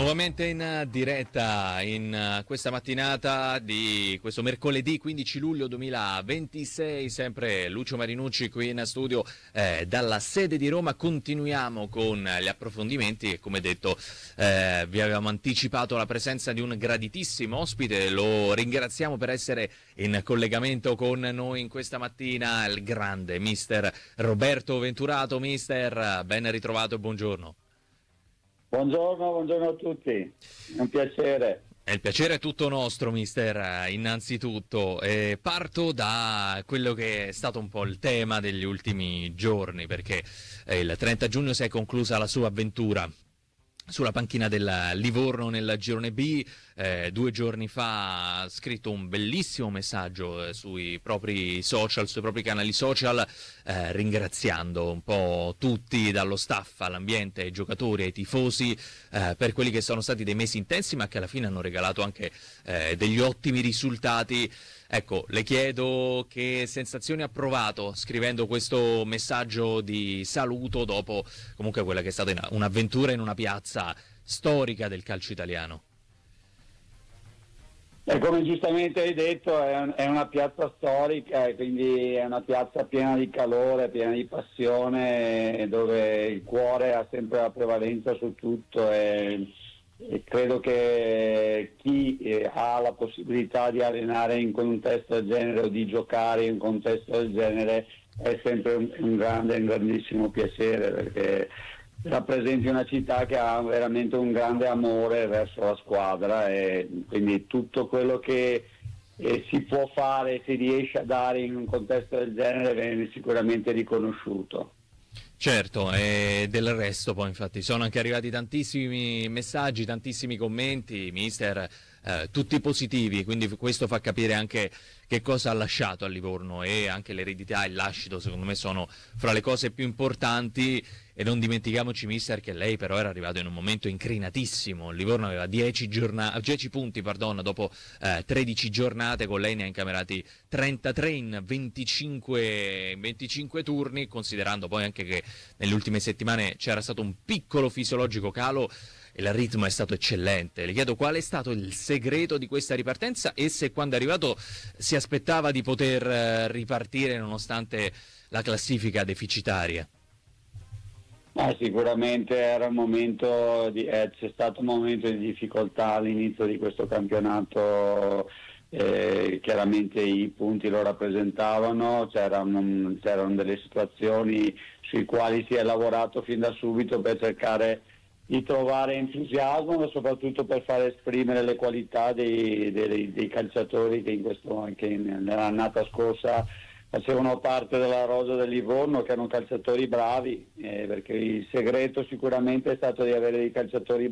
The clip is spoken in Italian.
Nuovamente in diretta in questa mattinata di questo mercoledì 15 luglio 2026, sempre Lucio Marinucci qui in studio dalla sede di Roma. Continuiamo con gli approfondimenti e come detto vi avevamo anticipato la presenza di un graditissimo ospite, lo ringraziamo per essere in collegamento con noi in questa mattina, il grande mister Roberto Venturato. Mister, ben ritrovato e buongiorno. Buongiorno a tutti, è un piacere. Il piacere è tutto nostro, mister, innanzitutto. Parto da quello che è stato un po' il tema degli ultimi giorni, perché il 30 giugno si è conclusa la sua avventura sulla panchina del Livorno nel girone B. 2 giorni fa ha scritto un bellissimo messaggio sui propri social, sui propri canali social, ringraziando un po' tutti, dallo staff all'ambiente, ai giocatori, ai tifosi, per quelli che sono stati dei mesi intensi, ma che alla fine hanno regalato anche degli ottimi risultati. Ecco, le chiedo che sensazioni ha provato scrivendo questo messaggio di saluto dopo comunque quella che è stata un'avventura in una piazza storica del calcio italiano. E come giustamente hai detto, è una piazza storica e quindi è una piazza piena di calore, piena di passione, dove il cuore ha sempre la prevalenza su tutto e credo che chi ha la possibilità di allenare in un contesto del genere o di giocare in un contesto del genere è sempre un grandissimo piacere, perché rappresenti una città che ha veramente un grande amore verso la squadra e quindi tutto quello che si può fare, si riesce a dare in un contesto del genere viene sicuramente riconosciuto. Certo, e del resto poi infatti sono anche arrivati tantissimi messaggi, tantissimi commenti, mister, tutti positivi, quindi questo fa capire anche che cosa ha lasciato a Livorno, e anche l'eredità e il lascito secondo me sono fra le cose più importanti. E non dimentichiamoci, mister, che lei però era arrivato in un momento incrinatissimo. Il Livorno aveva 10 punti dopo 13 giornate, con lei ne ha incamerati 33 in 25 turni, considerando poi anche che nelle ultime settimane c'era stato un piccolo fisiologico calo e il ritmo è stato eccellente. Le chiedo qual è stato il segreto di questa ripartenza e se quando è arrivato si aspettava di poter ripartire nonostante la classifica deficitaria. Sicuramente era un momento c'è stato un momento di difficoltà all'inizio di questo campionato, chiaramente i punti lo rappresentavano, c'erano delle situazioni sui quali si è lavorato fin da subito per cercare di trovare entusiasmo, ma soprattutto per far esprimere le qualità dei calciatori che nell'annata scorsa facevano parte della rosa del Livorno, che erano calciatori bravi, perché il segreto sicuramente è stato di avere dei calciatori